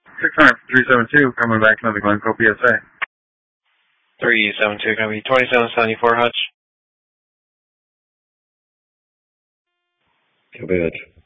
69372 coming back to the Glencoe PSA. 372, going to be 2774 Hutch. Copy, Hutch.